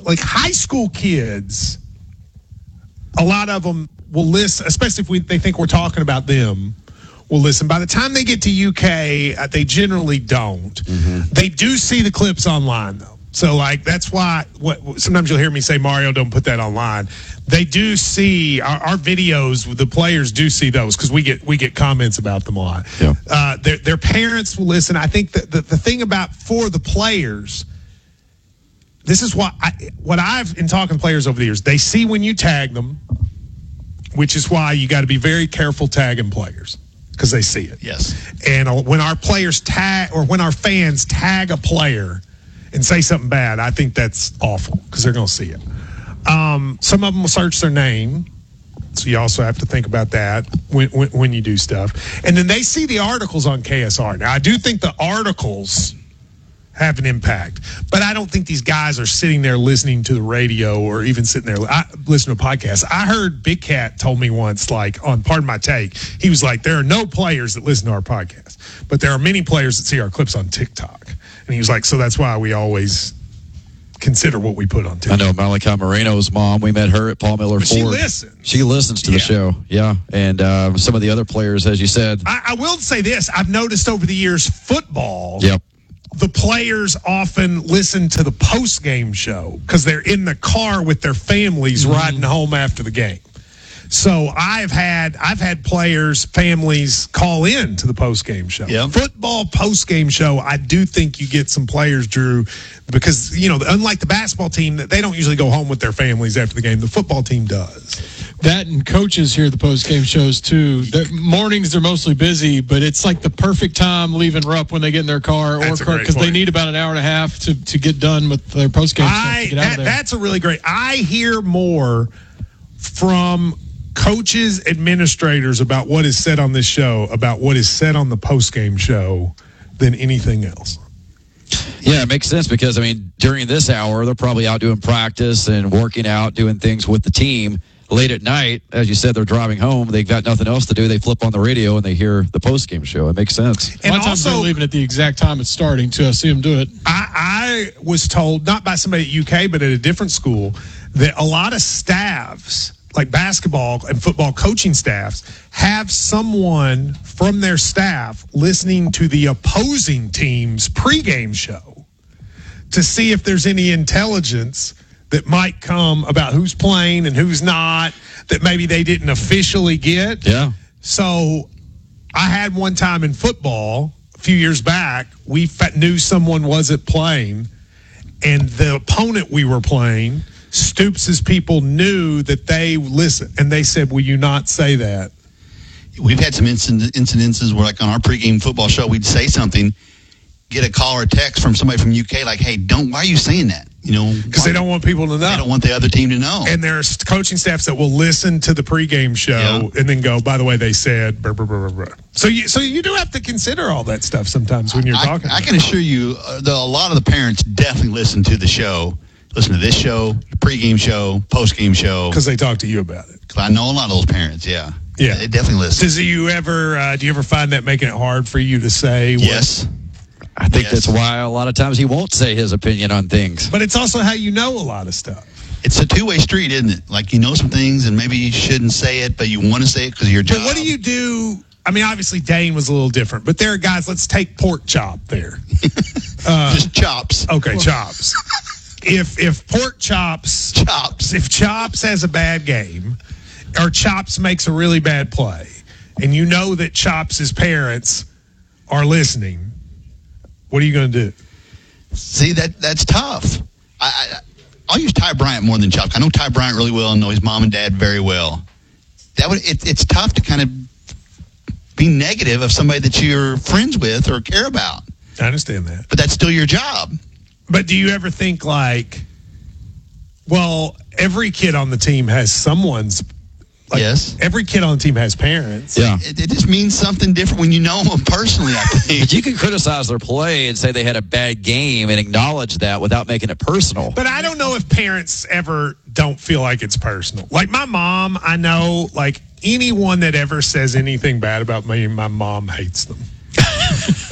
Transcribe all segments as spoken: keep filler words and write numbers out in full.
like high school kids, a lot of them will listen, especially if we, they think we're talking about them, will listen. By the time they get to U K, uh, they generally don't. Mm-hmm. They do see the clips online, though. So, like, that's why what, sometimes you'll hear me say, Mario, don't put that online. They do see our, our videos. The players do see those because we get we get comments about them a lot. Yeah. Uh, their, their parents will listen. I think that the, the thing about for the players, this is what I, what I've in talking to players over the years. They see when you tag them, which is why you got to be very careful tagging players because they see it. Yes. And uh, when our players tag or when our fans tag a player and say something bad, I think that's awful because they're going to see it. Um, some of them will search their name, so you also have to think about that when, when, when you do stuff. And then they see the articles on K S R. Now, I do think the articles have an impact, but I don't think these guys are sitting there listening to the radio or even sitting there I, listening to a podcast. I heard Big Cat told me once, like, on Pardon My Take, he was like, there are no players that listen to our podcast, but there are many players that see our clips on TikTok. And he was like, so that's why we always consider what we put on TikTok. I know Malachi Moreno's mom. We met her at Paul Miller but Ford. She listens. She listens to yeah. the show. Yeah. And uh, some of the other players, as you said. I, I will say this. I've noticed over the years, football, Yep. the players often listen to the post-game show because they're in the car with their families mm-hmm. riding home after the game. So I've had I've had players, families call in to the post-game show. Yeah. Football post-game show, I do think you get some players, Drew, because, you know, unlike the basketball team, they don't usually go home with their families after the game. The football team does. That and coaches hear the post-game shows, too. The mornings, they're mostly busy, but it's like the perfect time leaving Rupp when they get in their car or because they need about an hour and a half to, to get done with their post-game I, stuff to get that, out of there. That's a really great – I hear more from – coaches, administrators about what is said on this show, about what is said on the post-game show than anything else. Yeah, it makes sense because, I mean, during this hour, they're probably out doing practice and working out, doing things with the team. Late at night, as you said, they're driving home. They've got nothing else to do. They flip on the radio and they hear the post-game show. It makes sense. And a lot of times they're leaving at the exact time it's starting, too. I see them do it. I, I was told, not by somebody at U K, but at a different school, that a lot of staffs – like basketball and football coaching staffs, have someone from their staff listening to the opposing team's pregame show to see if there's any intelligence that might come about who's playing and who's not, that maybe they didn't officially get. Yeah. So I had one time in football a few years back, we knew someone wasn't playing, and the opponent we were playing, Stoops' people knew that they listened, and they said, will you not say that? We've had some incident, incidences where, like, on our pregame football show, we'd say something, get a call or text from somebody from U K, like, hey, don't, why are you saying that? You know, because they don't want people to know. They don't want the other team to know. And there's coaching staffs that will listen to the pregame show yeah. and then go, by the way, they said, blah, blah, blah, blah, blah. So you, so you do have to consider all that stuff sometimes when you're I, talking. I, I can assure you, uh, the, a lot of the parents definitely listen to the show. Listen to this show, pregame show, postgame show. Because they talk to you about it. Because I know a lot of those parents, yeah. Yeah. They definitely listen. Does you ever, uh, do you ever find that making it hard for you to say? Yes. What? I think yes. that's why a lot of times he won't say his opinion on things. But it's also how you know a lot of stuff. It's a two-way street, isn't it? Like, you know some things and maybe you shouldn't say it, but you want to say it because of your job. But what do you do? I mean, obviously Dane was a little different, but there are guys, let's take pork chop there. uh, Just chops. Okay, chops. If if pork chops chops if chops has a bad game or chops makes a really bad play and you know that chops' parents are listening, what are you going to do? See, that that's tough. I, I I'll use Ty Bryant more than chops. I know Ty Bryant really well and know his mom and dad very well. That would it, it's tough to kind of be negative of somebody that you're friends with or care about. I understand that, but that's still your job. But do you ever think like, well, every kid on the team has someone's, like, yes. Every kid on the team has parents. Yeah. It, it just means something different when you know them personally, I think. But you can criticize their play and say they had a bad game and acknowledge that without making it personal. But I don't know if parents ever don't feel like it's personal. Like my mom, I know, like anyone that ever says anything bad about me, my mom hates them.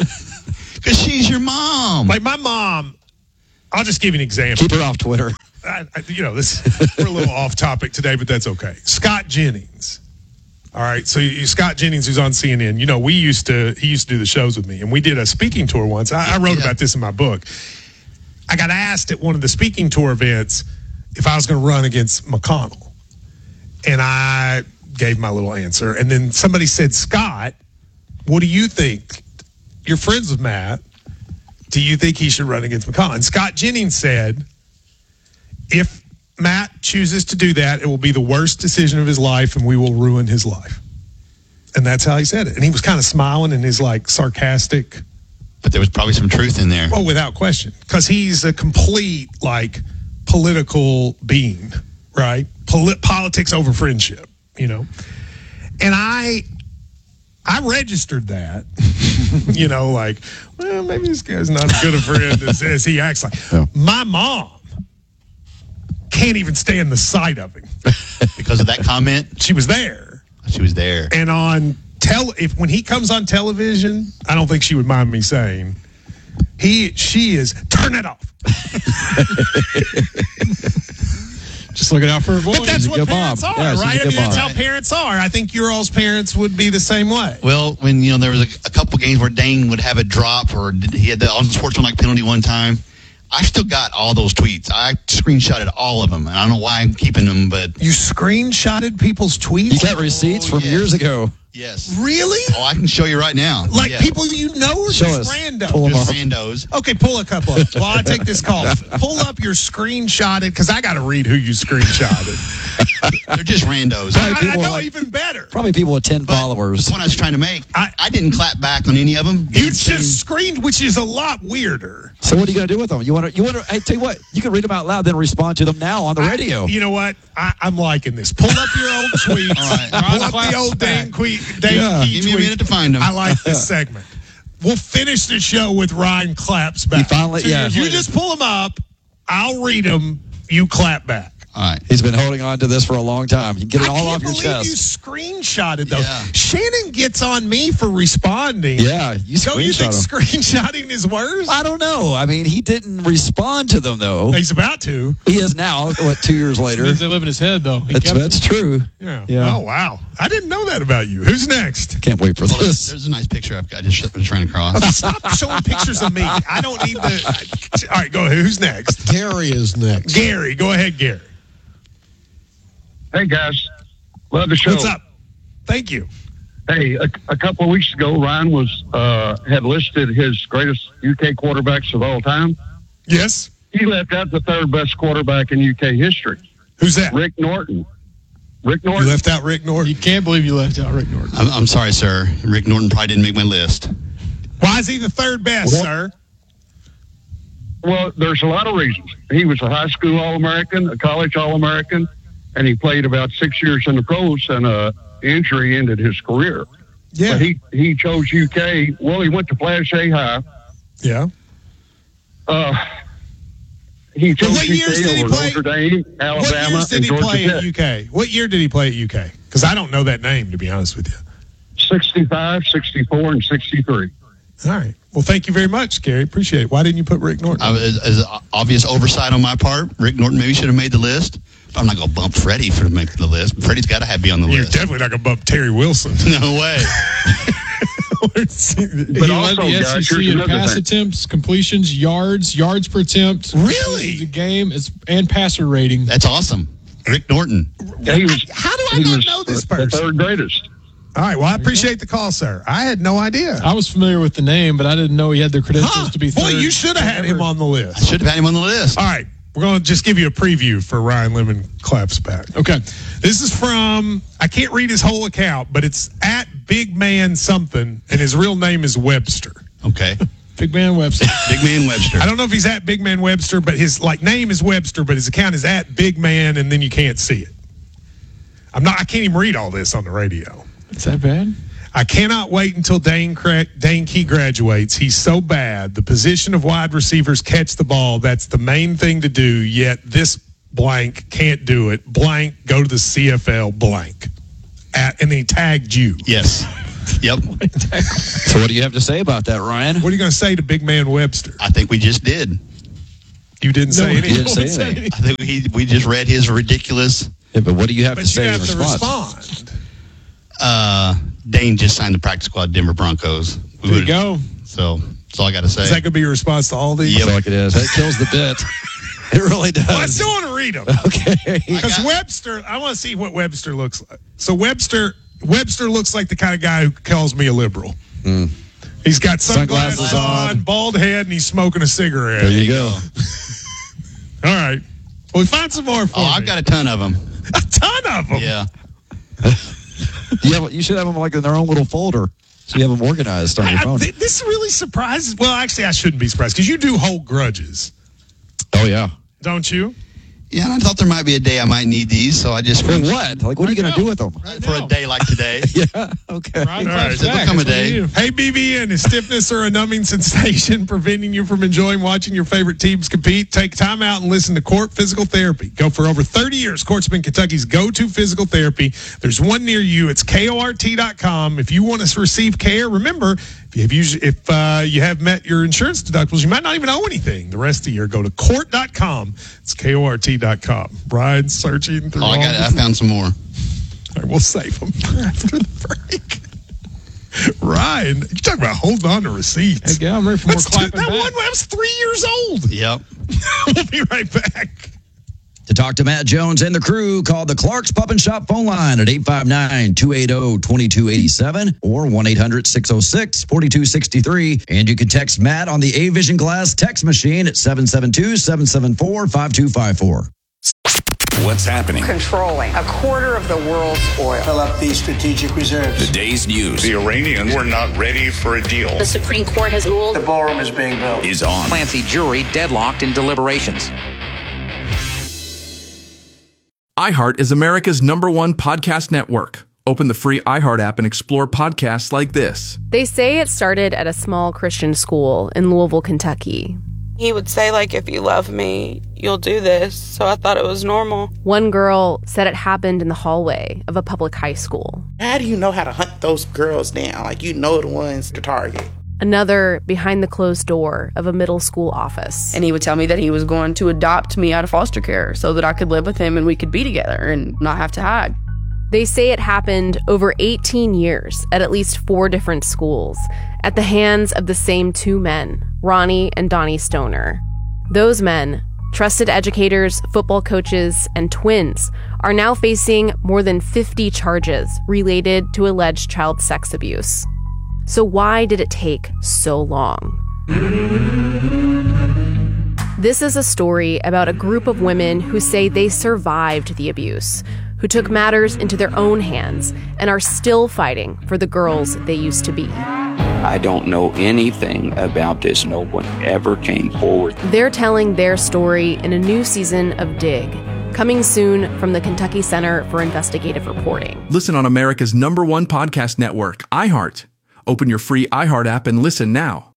Because she's your mom. Like my mom, I'll just give you an example. Keep her off Twitter. Uh, I, I, you know, this we're a little off topic today, but that's okay. Scott Jennings. All right, so you, Scott Jennings, who's on C N N. You know, we used to he used to do the shows with me, and we did a speaking tour once. I, I wrote yeah. about this in my book. I got asked at one of the speaking tour events if I was going to run against McConnell, and I gave my little answer. And then somebody said, Scott, what do you think? You're friends with Matt. Do you think he should run against McConnell? And Scott Jennings said, if Matt chooses to do that, it will be the worst decision of his life, and we will ruin his life. And that's how he said it. And he was kind of smiling in his, like, sarcastic. But there was probably some truth in there. Oh, without question. Because he's a complete, like, political being, right? Poli- politics over friendship, you know? And I... I registered that, you know, like, well, maybe this guy's not as good a friend as, as he acts like. Yeah. My mom can't even stand the sight of him. Because of that comment? She was there. She was there. And on tele, if when he comes on television, I don't think she would mind me saying, he, she is, turn it off. Just looking out for her voice. But that's what parents mom. are, yeah, right? I mean, that's how parents are. I think your all's parents would be the same way. Well, when, you know, there was a, a couple games where Dane would have a drop or he had the unsportsmanlike penalty one time, I still got all those tweets. I screenshotted all of them. And I don't know why I'm keeping them, but... You screenshotted people's tweets? You got receipts oh, from yes. years ago. Yes. Really? Oh, I can show you right now. Like yeah. people you know or show just us. randos? Pull just randos. Okay, pull a couple up. While I take this call, pull up your screenshotted, because I got to read who you screenshotted. They're just randos. I, I know like, even better. Probably people with ten but followers. The point I was trying to make, I, I didn't clap back on any of them. You just screened, which is a lot weirder. So what are you going to do with them? You want to? You want to? Hey, tell you what, you can read them out loud, then respond to them now on the I, radio. You know what? I, I'm liking this. Pull up your old tweets. All right. Pull up the old Dane Queen. Yeah. Give me a minute to find them. I like this segment. We'll finish the show with Ryan claps back. You finally, yeah. You just pull them up. I'll read them. You clap back. All right. He's been holding on to this for a long time. You get it I all off your chest. chest. You screenshotted those. Yeah. Shannon gets on me for responding. Yeah, you Don't you think him. screenshotting is worse? I don't know. I mean, he didn't respond to them though. He's about to. He is now. What? Two years later. They live in his head though. He That's, that's true. Yeah. yeah. Oh wow. I didn't know that about you. Who's next? Can't wait for well, this. There's a nice picture I've got just trying to cross. Stop showing pictures of me. I don't need to. All right, go ahead. Who's next? Gary is next. Gary, go ahead, Gary. Hey, guys. Love the show. What's up? Thank you. Hey, a, a couple of weeks ago, Ryan was uh, had listed his greatest U K quarterbacks of all time. Yes. He left out the third best quarterback in U K history. Who's that? Rick Norton. Rick Norton. You left out Rick Norton. You can't believe you left out Rick Norton. I'm, I'm sorry, sir. Rick Norton probably didn't make my list. Why is he the third best, well, sir? Well, there's a lot of reasons. He was a high school All-American, a college All-American, and he played about six years in the pros, and a injury ended his career. Yeah. But he, he chose U K. Well, he went to Flagshea High. Yeah. Uh, he chose what years U K did he over play? Notre Dame, Alabama, what years did and he Georgia play Tech. at U K? What year did he play at U K? Because I don't know that name, to be honest with you. sixty-five, sixty-four, and sixty-three. All right. Well, thank you very much, Gary. Appreciate it. Why didn't you put Rick Norton? I was, as obvious oversight on my part. Rick Norton maybe should have made the list. But I'm not going to bump Freddie for making the list. Freddie's got to have be on the You're list. definitely not going to bump Terry Wilson. No way. But he also, led the S E C guys, in another pass thing. attempts, completions, yards, yards per attempt. Really? The game is and passer rating. That's awesome. Rick Norton. Yeah, he was, How do I he not was know this the person? third greatest. All right. Well, I appreciate the call, sir. I had no idea. I was familiar with the name, but I didn't know he had the credentials Huh. to be third. Boy, you should have had him on the I list. should have had him on the list. All right. We're going to just give you a preview for Ryan Lemon Claps Back. Okay. This is from, I can't read his whole account, but it's at Big Man something, and his real name is Webster. Okay. Big Man Webster. Big Man Webster. I don't know if he's at Big Man Webster, but his like name is Webster, but his account is at Big Man, and then you can't see it. I'm not. I can't even read all this on the radio. Is that bad? I cannot wait until Dane, Dane Key graduates. He's so bad. The position of wide receivers catch the ball. That's the main thing to do, yet this blank can't do it. Blank, go to the C F L blank. At, and then he tagged you. Yes. Yep. So what do you have to say about that, Ryan? What are you going to say to Big Man Webster? I think we just did. You didn't say No, anything. You didn't say anything. I think he, we just read his ridiculous. Yeah, but what do you have But to you say have in to response? respond. Uh, Dane just signed the practice squad Denver Broncos. We There you go. So that's all I got to say. Is that going to be your response to all these? I feel like it is. That kills the bit. It really does. Well, I still want to read them. Okay. Because Webster, I want to see what Webster looks like. So Webster, Webster looks like the kind of guy who calls me a liberal. Mm. He's got sunglasses, Sunglasses on, on. bald head, and he's smoking a cigarette. There you go. All right. Well, we found some more for Oh, me. I've got a ton of them. a ton of them. Yeah. You, have, you should have them like in their own little folder, so you have them organized on your I, phone. I, this really surprises. Well, actually, I shouldn't be surprised because you do hold grudges, Oh yeah. don't you? Yeah, and I thought there might be a day I might need these, so I just For what? Like, what are you going to do with them? for a day like today. Yeah. Okay. Ryan All right. Claps It'll back. come a That's what day. you do. Hey, B B N, is stiffness or a numbing sensation preventing you from enjoying watching your favorite teams compete? Take time out and listen to Court Physical Therapy. Go for over thirty years. Court's been Kentucky's go-to physical therapy. There's one near you. It's K O R T dot com. If you want to receive care, remember, if you have, usually, if, uh, you have met your insurance deductibles, you might not even owe anything the rest of the year. Go to court dot com. It's K O R T dot com. Brian searching through Oh, I all got. this- I found some more. All right, we'll save them for after the break. Ryan, you talking about holding on to receipts. Hey, yeah, I'm ready for more That's clapping that back. one that was three years old. Yep. We'll be right back. To talk to Matt Jones and the crew, call the Clark's Pub and Shop phone line at eight five nine, two eight zero, two two eight seven or one eight hundred, six oh six, four two six three. And you can text Matt on the A Vision Glass text machine at seven seven two, seven seven four, five two five four. What's happening? Controlling a quarter of the world's oil. Fill up these strategic reserves. The day's news The Iranians were not ready for a deal. The Supreme Court has ruled. The ballroom is being built. is on. Clancy jury deadlocked in deliberations. iHeart is America's number one podcast network. Open the free iHeart app and explore podcasts like this. They say it started at a small Christian school in Louisville, Kentucky. He would say, like, if you love me, you'll do this. So I thought it was normal. One girl said it happened in the hallway of a public high school. How do you know how to hunt those girls down? Like, you know the ones to target. Another behind the closed door of a middle school office. And he would tell me that he was going to adopt me out of foster care so that I could live with him and we could be together and not have to hide. They say it happened over eighteen years at at least four different schools at the hands of the same two men, Ronnie and Donnie Stoner. Those men, trusted educators, football coaches, and twins, are now facing more than fifty charges related to alleged child sex abuse. So why did it take so long? This is a story about a group of women who say they survived the abuse, who took matters into their own hands and are still fighting for the girls they used to be. I don't know anything about this. No one ever came forward. They're telling their story in a new season of Dig, coming soon from the Kentucky Center for Investigative Reporting. Listen on America's number one podcast network, iHeart. Open your free iHeart app and listen now.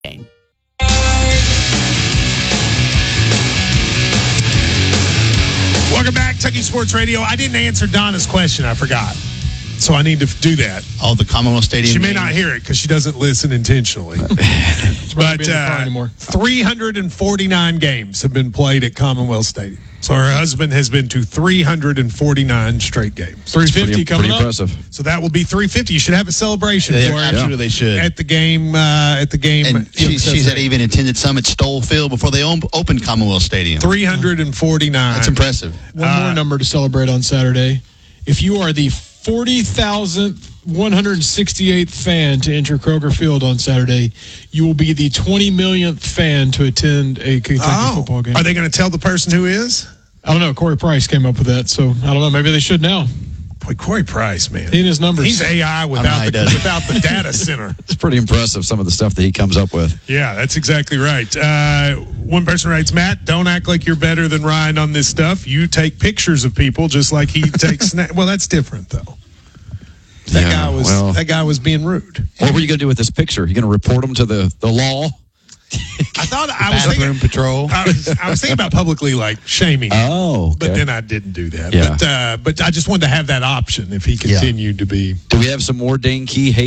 Welcome back, Kentucky Sports Radio. I didn't answer Donna's question. I forgot. So I need to do that. Oh, the Commonwealth Stadium. She may game. not hear it because she doesn't listen intentionally. But uh, three hundred forty-nine games have been played at Commonwealth Stadium. So her husband has been to three hundred forty-nine straight games. three fifty Pretty, coming pretty up. impressive. So that will be three fifty. You should have a celebration They for her absolutely should. at the game. Uh, at the game, And she, she said even attended some at Stoll Field before they om- opened Commonwealth Stadium. three hundred forty-nine. That's impressive. One Uh, more number to celebrate on Saturday. If you are the forty thousand one hundred sixty-eighth fan to enter Kroger Field on Saturday, you will be the twenty millionth fan to attend a Kentucky Oh, football game. are they going to tell the person who is? I don't know. Corey Price came up with that, so I don't know. Maybe they should now. Boy, Corey Price, man. He and his numbers. He's A I I without know he the, does. without the data center. It's pretty impressive, some of the stuff that he comes up with. Yeah, that's exactly right. Uh, one person writes, Matt, don't act like you're better than Ryan on this stuff. You take pictures of people just like he takes. Sna- well, that's different, though. That Yeah, guy was well- that guy was being rude. What were you going to do with this picture? You going to report him to the, the law? I thought I was Bathroom thinking. patrol. I was, I was thinking about publicly like shaming, him, Oh, okay. but then I didn't do that. Yeah. But uh, but I just wanted to have that option if he continued to be. Do we have some more Dane Key hate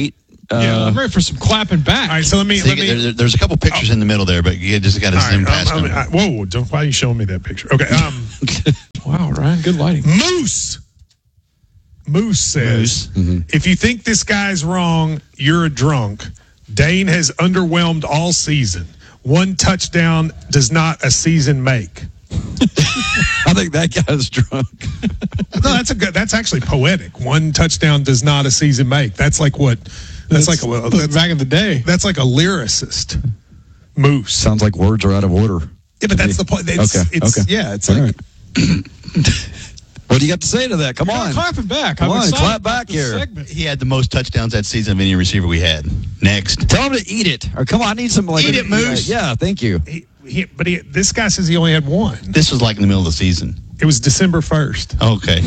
Uh, yeah, I'm ready for some clapping back. All right, so let me. See, let me there, there's a couple pictures oh. in the middle there, but you just got to zoom right, past um, them. I, whoa, don't, why are you showing me that picture? Okay. Um, wow, Ryan, good lighting. Moose. Moose says, Moose. Mm-hmm. If you think this guy's wrong, you're a drunk. Dane has underwhelmed all season. One touchdown does not a season make. I think that guy's drunk. No, that's a good. That's actually poetic. One touchdown does not a season make. That's like what. That's, that's like a that's, back in the day. That's like a lyricist. Moose sounds like words are out of order. Yeah, but that's the point. It's, okay. It's, okay. Yeah, it's all like. Right. What do you got to say to that? Come You're on, clapping back. Come I'm on, clap back here. Segment. He had the most touchdowns that season of any receiver we had. Next, tell him to eat it. Or come on, I need some like eat it, Moose. Yeah, thank you. He, he, but he, this guy says he only had one. This was like in the middle of the season. It was December first. Okay.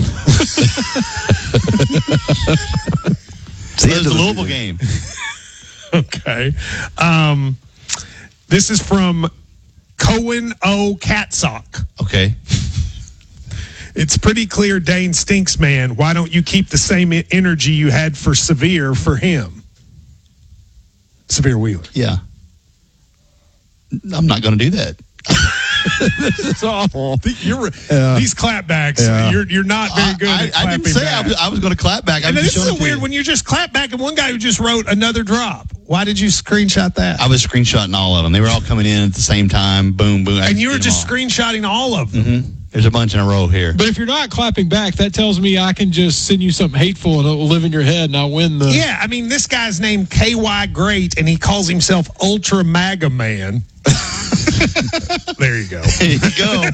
See, it was the Louisville game. Okay. Um, this is from Cohen O. Catsock. Okay. It's pretty clear Dane stinks, man. Why don't you keep the same energy you had for Severe for him? Severe Wheeler. Yeah. I'm not going to do that. This is awful. You're, yeah. These clapbacks, yeah. you're you're not very good I, at clapping I didn't say back. I was, I was going to clap back. And I'm this just is weird when you just clap back, and one guy who just wrote another drop. Why did you screenshot that? I was screenshotting all of them. They were all coming in at the same time. Boom, boom. And you were just screenshotting all of them. Mm-hmm. There's a bunch in a row here. But if you're not clapping back, that tells me I can just send you something hateful and it'll live in your head and I'll win the... Yeah, I mean, this guy's named K Y Great, and he calls himself Ultra MAGA Man. There you go. There you go.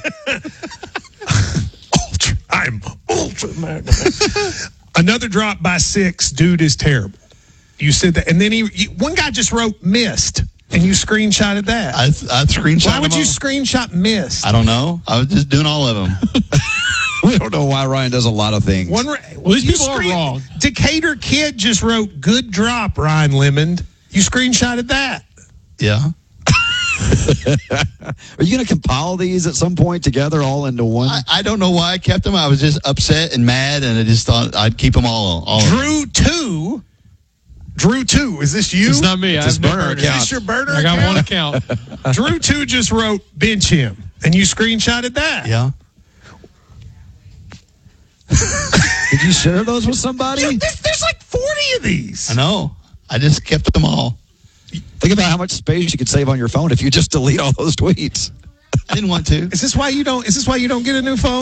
Ultra, I'm Ultra MAGA Man. Another drop by six. Dude is terrible. You said that. And then he, you, one guy just wrote missed. And you screenshotted that. I, I screenshot. Why would them you all. screenshot missed? I don't know. I was just doing all of them. We don't know why Ryan does a lot of things. One, well, these people screen, are wrong. Decatur Kid just wrote "good drop," Ryan Lemond. You screenshotted that. Yeah. Are you going to compile these at some point together, all into one? I, I don't know why I kept them. I was just upset and mad, and I just thought I'd keep them all. all Drew two. Drew two, is this you? It's not me. It's I have burner no Is this your burner I got account? one account. Drew two just wrote bench him, and you screenshotted that. Yeah. Did you share those with somebody? Yeah, there's, there's like forty of these. I know. I just kept them all. Think about how much space you could save on your phone if you just delete all those tweets. I didn't want to. Is this why you don't? Is this why you don't get a new phone?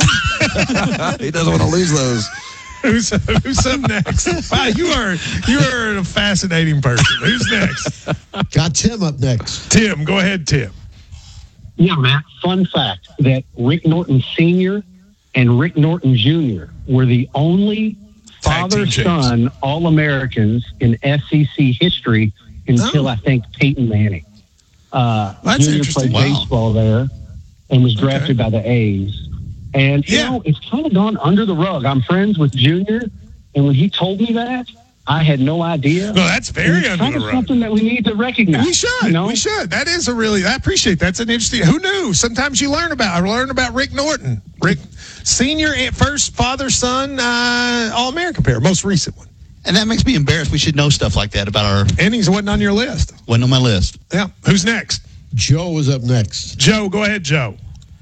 He doesn't want to lose those. Who's, who's up next? Wow, you are you are a fascinating person. Who's next? Got Tim up next. Tim, go ahead, Tim. Yeah, Matt. Fun fact that Rick Norton Senior and Rick Norton Junior were the only father-son All-Americans in S E C history until, oh. I think, Peyton Manning. Uh, That's Junior interesting. played Wow. baseball there and was drafted Okay. by the A's. And, you Yeah. know, it's kind of gone under the rug. I'm friends with Junior, and when he told me that, I had no idea. No, that's very it's under kind the of rug. something that we need to recognize. We should. You know? We should. That is a really. I appreciate. That's an interesting. Who knew? Sometimes you learn about. I learned about Rick Norton, Rick Senior, first father son uh, All American pair, most recent one. And that makes me embarrassed. We should know stuff like that about our. And he's wasn't on your list. Wasn't on my list. Yeah. Who's next? Joe is up next. Joe, go ahead, Joe.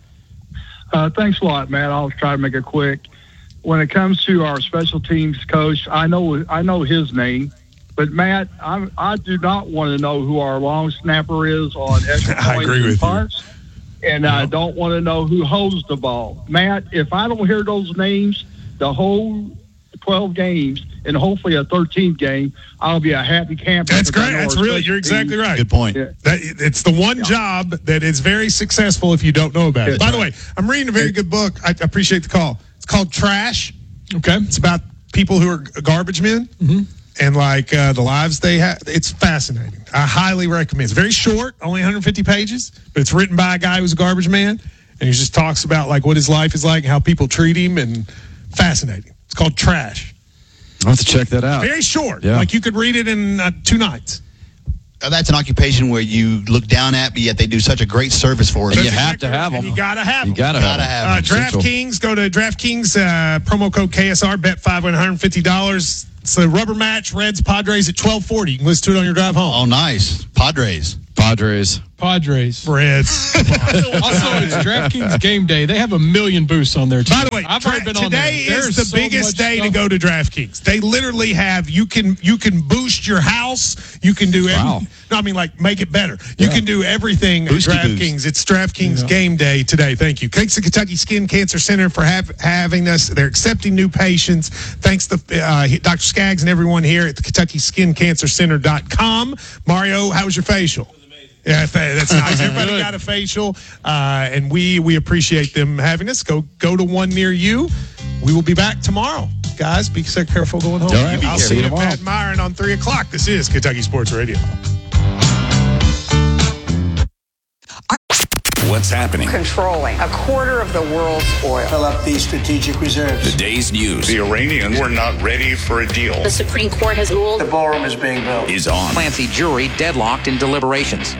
Uh, thanks a lot, Matt. I'll try to make it quick. When it comes to our special teams coach, I know I know his name, but Matt, I I do not want to know who our long snapper is on extra I points agree and with punts, and I don't want to know who holds the ball. Matt, if I don't hear those names the whole twelve games and hopefully a thirteenth game, I'll be a happy camper. That's because I great. know That's our really. special You're exactly teams- right. Good point. Yeah. That, it's the one job that is very successful if you don't know about it. By the way, I'm reading a very good book. I appreciate the call. It's called Trash. Okay. It's about people who are garbage men Mm-hmm. and like uh, the lives they have. It's fascinating. I highly recommend. It's very short, only one hundred fifty pages, but it's written by a guy who's a garbage man, and he just talks about like what his life is like and how people treat him, and fascinating. It's called Trash. I'll have to check that out. Very short. Yeah. Like you could read it in uh, two nights. Uh, that's an occupation where you look down at, but yet they do such a great service for us. And you have to have them. You gotta have them. You gotta have Gotta them. have Uh, Essential. DraftKings, go to DraftKings, uh, promo code K S R, bet five, win one hundred fifty dollars. It's the rubber match, Reds, Padres at twelve forty. You can listen to it on your drive home. Oh, nice. Padres. Padres. Padres. Reds. Also, it's DraftKings Game Day. They have a million boosts on there, too. By the way, I've tra- already been on today there. is There's the so biggest much day stuff. to go to DraftKings. They literally have, you can you can boost your house. You can do every, Wow. no, I mean, like, make it better. You Yeah. can do everything at Boosty DraftKings. boost. It's DraftKings Yeah. Game Day today. Thank you. Thanks to Kentucky Skin Cancer Center for have, having us. They're accepting new patients. Thanks to uh, Doctor Skaggs and everyone here at the Kentucky Skin Cancer Center dot com. Mario, how was your facial? Yeah, that's nice. Everybody got a facial, uh, and we we appreciate them having us. Go go to one near you. We will be back tomorrow, guys. Be so careful going home. All right. I'll See see you you at tomorrow. Matt Myron on three o'clock. This is Kentucky Sports Radio. What's happening? Controlling a quarter of the world's oil. Fill up these strategic reserves. The day's news The Iranians were not ready for a deal. The Supreme Court has ruled The ballroom is being built. is on. Clancy jury deadlocked in deliberations.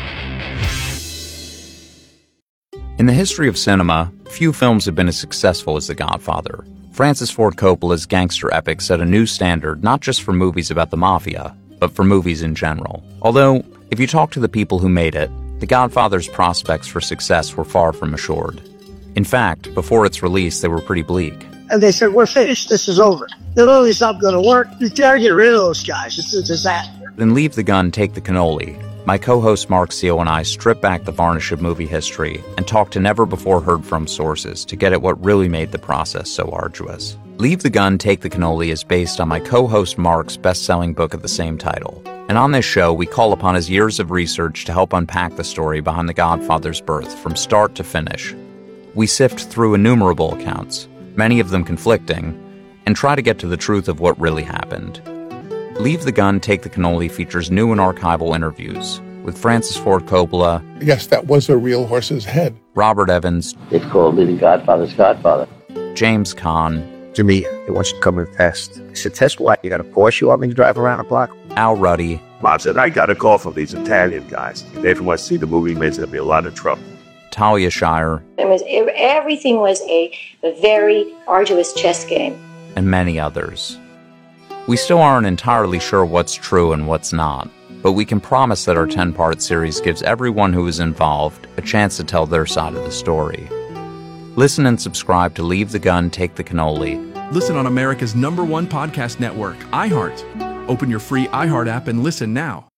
In the history of cinema, few films have been as successful as The Godfather. Francis Ford Coppola's gangster epic set a new standard not just for movies about the mafia, but for movies in general. Although, if you talk to the people who made it, The Godfather's prospects for success were far from assured. In fact, before its release, they were pretty bleak. And they said, we're finished, this is over. The movie's not going to work. You gotta get rid of those guys. It's a disaster. Then Leave the Gun, Take the Cannoli. My co-host Mark Seal and I strip back the varnish of movie history and talk to never-before-heard-from sources to get at what really made the process so arduous. Leave the Gun, Take the Cannoli is based on my co-host Mark's best-selling book of the same title. And on this show, we call upon his years of research to help unpack the story behind The Godfather's birth from start to finish. We sift through innumerable accounts, many of them conflicting, and try to get to the truth of what really happened. Leave the Gun, Take the Cannoli features new and archival interviews with Francis Ford Coppola. Yes, that was a real horse's head. Robert Evans. It's called Living Godfather's Godfather. James Caan. To me, they want you to come and test. I said, test what? You got a Porsche you want me to drive around the block? Al Ruddy. Mom said, I got a call from these Italian guys. They from West see the movie means there'll be a lot of trouble. Talia Shire. It was, everything was a, a very arduous chess game. And many others. We still aren't entirely sure what's true and what's not, but we can promise that our ten-part series gives everyone who is involved a chance to tell their side of the story. Listen and subscribe to Leave the Gun, Take the Cannoli. Listen on America's number one podcast network, iHeart. Open your free iHeart app and listen now.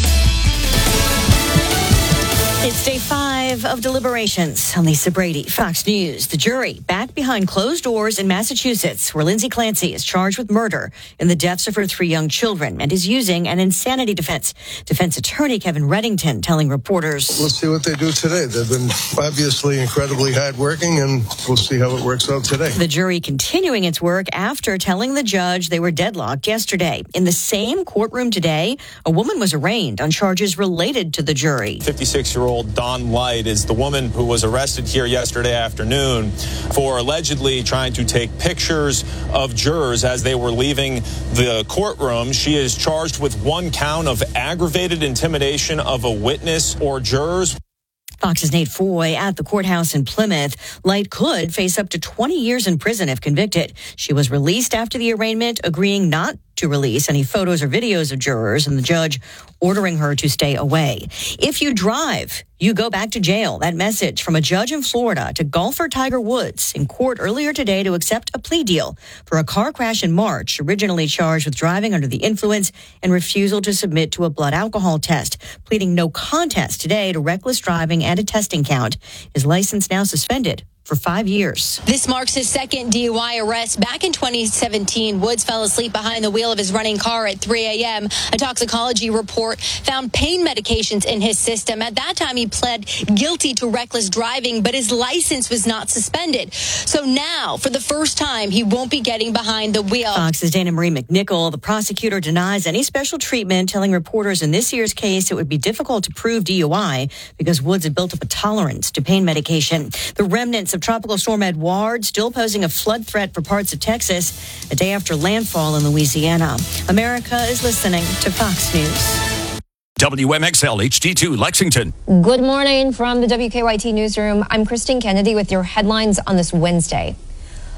It's day five of deliberations. I'm Lisa Brady, Fox News. The jury back behind closed doors in Massachusetts, where Lindsay Clancy is charged with murder in the deaths of her three young children and is using an insanity defense. Defense attorney Kevin Reddington telling reporters, We'll see what they do today. They've been obviously incredibly hardworking, and we'll see how it works out today. The jury continuing its work after telling the judge they were deadlocked yesterday. In the same courtroom today, a woman was arraigned on charges related to the jury. fifty-six-year-old Dawn Light is the woman who was arrested here yesterday afternoon for allegedly trying to take pictures of jurors as they were leaving the courtroom. She is charged with one count of aggravated intimidation of a witness or jurors. Fox's Nate Foy at the courthouse in Plymouth. Light could face up to twenty years in prison if convicted. She was released after the arraignment, agreeing not to release any photos or videos of jurors, and the judge ordering her to stay away. If you drive, you go back to jail. That message from a judge in Florida to golfer Tiger Woods in court earlier today to accept a plea deal for a car crash in March, originally charged with driving under the influence and refusal to submit to a blood alcohol test, pleading no contest today to reckless driving and a testing count. His license now suspended for five years. This marks his second D U I arrest. Back in twenty seventeen, Woods fell asleep behind the wheel of his running car at three a.m. A toxicology report found pain medications in his system. At that time, he pled guilty to reckless driving, but his license was not suspended. So now, for the first time, he won't be getting behind the wheel. Fox's Dana Marie McNichol. The prosecutor denies any special treatment, telling reporters in this year's case it would be difficult to prove D U I because Woods had built up a tolerance to pain medication. The remnants of Tropical Storm Edouard still posing a flood threat for parts of Texas a day after landfall in Louisiana. America is listening to Fox News. W M X L H D two Lexington. Good morning from the W K Y T newsroom. I'm Christine Kennedy with your headlines on this Wednesday.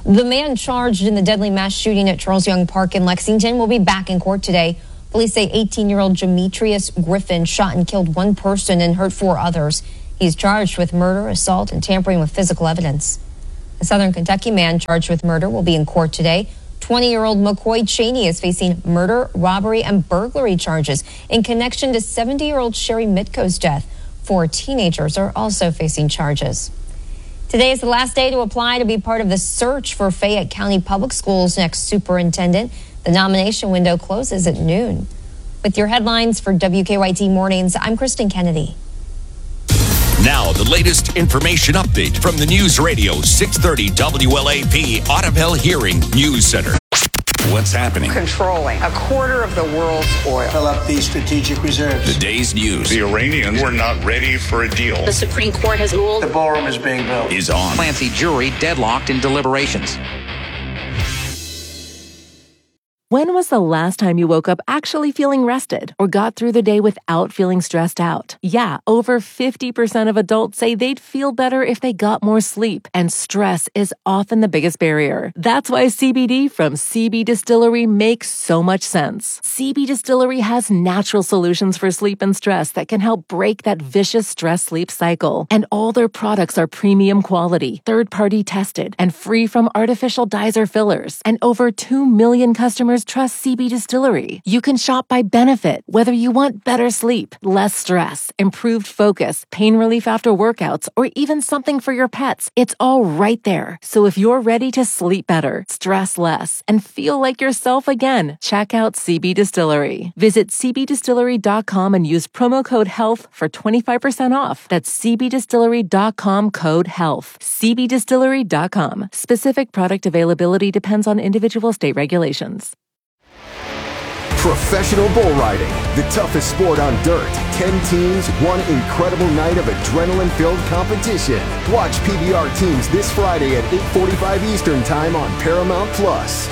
The man charged in the deadly mass shooting at Charles Young Park in Lexington will be back in court today. Police say eighteen-year-old Demetrius Griffin shot and killed one person and hurt four others. He's charged with murder, assault, and tampering with physical evidence. A Southern Kentucky man charged with murder will be in court today. twenty-year-old McCoy Cheney is facing murder, robbery, and burglary charges in connection to seventy-year-old Sherry Mitko's death. Four teenagers are also facing charges. Today is the last day to apply to be part of the search for Fayette County Public Schools' next superintendent. The nomination window closes at noon. With your headlines for W K Y T Mornings, I'm Kristen Kennedy. Now, the latest information update from the News Radio six thirty W L A P Audubon Hearing News Center. What's happening? Controlling a quarter of the world's oil. Fill up these strategic reserves. The day's news. The Iranians were not ready for a deal. The Supreme Court has ruled The ballroom is being built. Is on. Clancy jury deadlocked in deliberations. When was the last time you woke up actually feeling rested or got through the day without feeling stressed out? Yeah, over fifty percent of adults say they'd feel better if they got more sleep, and stress is often the biggest barrier. That's why C B D from C B Distillery makes so much sense. C B Distillery has natural solutions for sleep and stress that can help break that vicious stress-sleep cycle. And all their products are premium quality, third-party tested, and free from artificial dyes or fillers. And over two million customers trust C B Distillery. You can shop by benefit, whether you want better sleep, less stress, improved focus, pain relief after workouts, or even something for your pets. It's all right there. So if you're ready to sleep better, stress less, and feel like yourself again, check out C B Distillery. Visit c b distillery dot com and use promo code HEALTH for twenty-five percent off. That's c b distillery dot com code HEALTH. c b distillery dot com. Specific product availability depends on individual state regulations. Professional bull riding, the toughest sport on dirt. Ten teams, one incredible night of adrenaline-filled competition. Watch P B R teams this Friday at eight forty-five Eastern Time on Paramount Plus.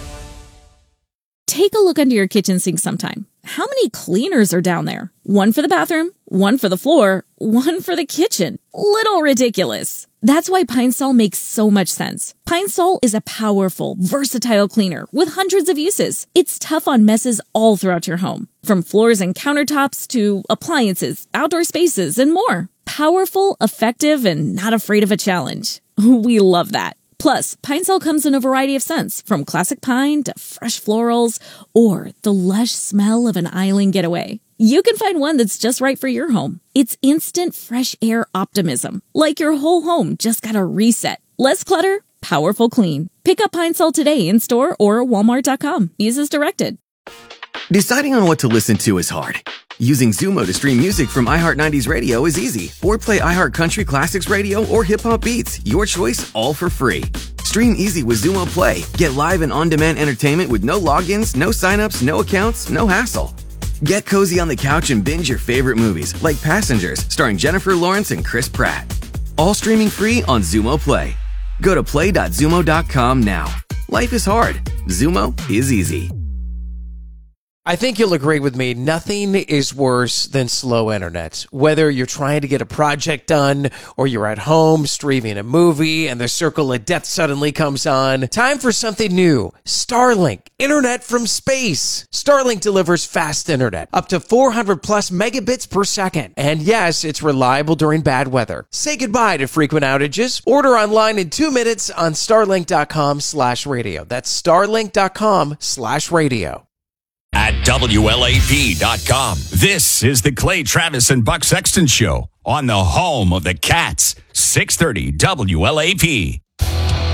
Take a look under your kitchen sink sometime. How many cleaners are down there? One for the bathroom, one for the floor, one for the kitchen. Little ridiculous. That's why Pine Sol makes so much sense. Pine Sol is a powerful, versatile cleaner with hundreds of uses. It's tough on messes all throughout your home, from floors and countertops to appliances, outdoor spaces, and more. Powerful, effective, and not afraid of a challenge. We love that. Plus, Pine Sol comes in a variety of scents, from classic pine to fresh florals, or the lush smell of an island getaway. You can find one that's just right for your home. It's instant fresh air optimism, like your whole home just got a reset. Less clutter, powerful clean. Pick up Pine Sol today in store or walmart dot com. Use as directed. Deciding on what to listen to is hard. Using Zumo to stream music from iHeart nineties Radio is easy. Or play iHeart Country Classics Radio or Hip Hop Beats. Your choice, all for free. Stream easy with Zumo Play. Get live and on-demand entertainment with no logins, no signups, no accounts, no hassle. Get cozy on the couch and binge your favorite movies, like Passengers, starring Jennifer Lawrence and Chris Pratt. All streaming free on Zumo Play. Go to play dot zumo dot com now. Life is hard. Zumo is easy. I think you'll agree with me, nothing is worse than slow internet. Whether you're trying to get a project done or you're at home streaming a movie and the circle of death suddenly comes on, time for something new. Starlink, internet from space. Starlink delivers fast internet, up to four hundred plus megabits per second. And yes, it's reliable during bad weather. Say goodbye to frequent outages. Order online in two minutes on starlink dot com slash radio. That's starlink dot com slash radio. At W L A P dot com. This is the Clay Travis and Buck Sexton Show on the home of the Cats, six thirty W L A P.